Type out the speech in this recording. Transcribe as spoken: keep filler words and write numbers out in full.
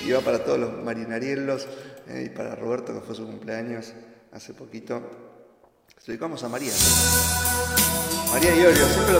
Y va para todos los marinarielos eh, y para Roberto, que fue su cumpleaños hace poquito. Se lo dedicamos a María. María Iorio, siempre lo